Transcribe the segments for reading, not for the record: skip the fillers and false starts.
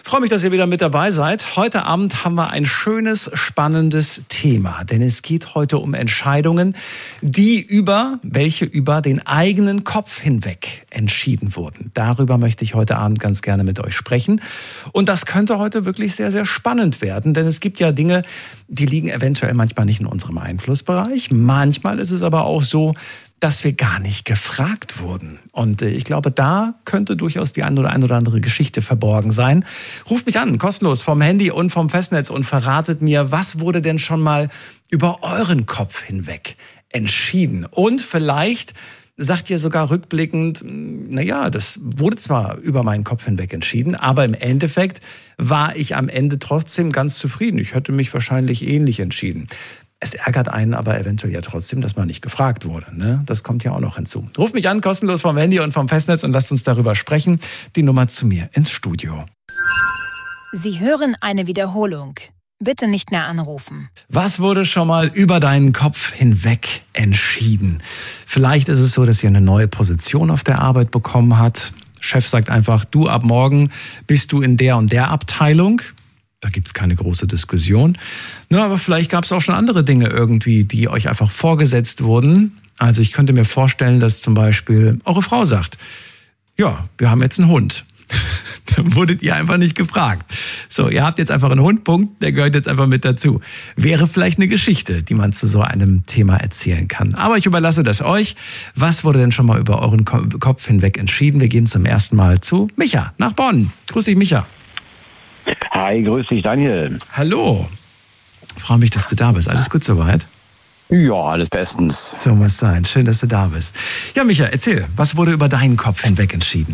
Freue mich, dass ihr wieder mit dabei seid. Heute Abend haben wir ein schönes, spannendes Thema, denn es geht heute um Entscheidungen, welche über den eigenen Kopf hinweg entschieden wurden. Darüber möchte ich heute Abend ganz gerne mit euch sprechen. Und das könnte heute wirklich sehr, sehr spannend werden, denn es gibt ja Dinge, die liegen eventuell manchmal nicht in unserem Einflussbereich. Manchmal ist es aber auch so, dass wir gar nicht gefragt wurden. Und ich glaube, da könnte durchaus die ein oder andere Geschichte verborgen sein. Ruft mich an, kostenlos vom Handy und vom Festnetz und verratet mir, was wurde denn schon mal über euren Kopf hinweg entschieden? Und vielleicht sagt ihr sogar rückblickend, naja, das wurde zwar über meinen Kopf hinweg entschieden, aber im Endeffekt war ich am Ende trotzdem ganz zufrieden. Ich hätte mich wahrscheinlich ähnlich entschieden. Es ärgert einen aber eventuell ja trotzdem, dass man nicht gefragt wurde. Ne? Das kommt ja auch noch hinzu. Ruft mich an, kostenlos vom Handy und vom Festnetz und lasst uns darüber sprechen. Die Nummer zu mir ins Studio. Sie hören eine Wiederholung. Bitte nicht mehr anrufen. Was wurde schon mal über deinen Kopf hinweg entschieden? Vielleicht ist es so, dass ihr eine neue Position auf der Arbeit bekommen habt. Chef sagt einfach, du, ab morgen bist du in der und der Abteilung. Da gibt's keine große Diskussion. Na, aber vielleicht gab es auch schon andere Dinge irgendwie, die euch einfach vorgesetzt wurden. Also ich könnte mir vorstellen, dass zum Beispiel eure Frau sagt, ja, wir haben jetzt einen Hund. Da wurdet ihr einfach nicht gefragt. So, ihr habt jetzt einfach einen Hund, Punkt, der gehört jetzt einfach mit dazu. Wäre vielleicht eine Geschichte, die man zu so einem Thema erzählen kann. Aber ich überlasse das euch. Was wurde denn schon mal über euren Kopf hinweg entschieden? Wir gehen zum ersten Mal zu Micha nach Bonn. Grüß dich, Micha. Hi, grüß dich, Daniel. Hallo. Freue mich, dass du da bist. Alles gut soweit? Ja, alles bestens. So muss sein. Schön, dass du da bist. Ja, Micha, erzähl. Was wurde über deinen Kopf hinweg entschieden?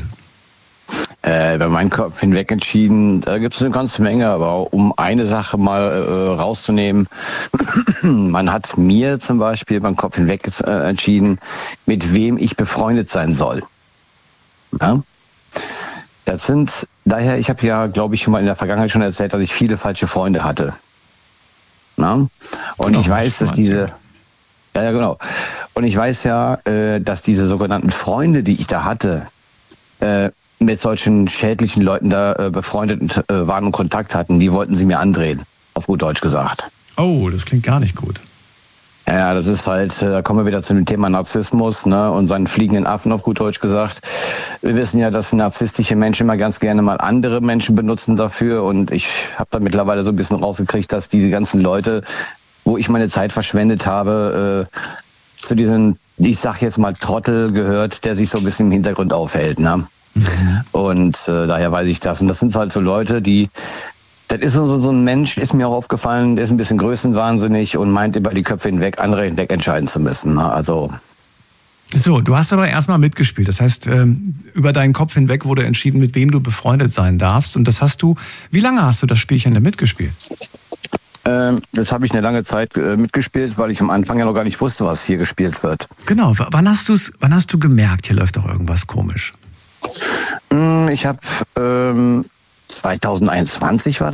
Über meinen Kopf hinweg entschieden, da gibt es eine ganze Menge, aber um eine Sache mal rauszunehmen, man hat mir zum Beispiel beim Kopf hinweg entschieden, mit wem ich befreundet sein soll. Ja? Das sind, daher, ich habe ja, glaube ich, schon mal in der Vergangenheit schon erzählt, dass ich viele falsche Freunde hatte. Na? Und genau, ich weiß, dass ja, genau. Und ich weiß ja, dass diese sogenannten Freunde, die ich da hatte, mit solchen schädlichen Leuten da befreundet waren und Kontakt hatten, die wollten sie mir andrehen, auf gut Deutsch gesagt. Oh, das klingt gar nicht gut. Ja, das ist halt, da kommen wir wieder zu dem Thema Narzissmus, ne, und seinen fliegenden Affen, auf gut Deutsch gesagt. Wir wissen ja, dass narzisstische Menschen immer ganz gerne mal andere Menschen benutzen dafür, und ich habe da mittlerweile so ein bisschen rausgekriegt, dass diese ganzen Leute, wo ich meine Zeit verschwendet habe, zu diesen, ich sag jetzt mal, Trottel gehört, der sich so ein bisschen im Hintergrund aufhält, ne? Mhm. Und daher weiß ich das. Und das sind halt so Leute, die, das ist so ein Mensch, ist mir auch aufgefallen, der ist ein bisschen größenwahnsinnig und meint über die Köpfe hinweg, andere hinweg entscheiden zu müssen. Ne? Also. So, du hast aber erstmal mitgespielt. Das heißt, über deinen Kopf hinweg wurde entschieden, mit wem du befreundet sein darfst. Und das hast du, wie lange hast du das Spielchen denn mitgespielt? Das habe ich eine lange Zeit mitgespielt, weil ich am Anfang ja noch gar nicht wusste, was hier gespielt wird. Genau, wann hast du gemerkt, hier läuft doch irgendwas komisch? Ich habe 2021 war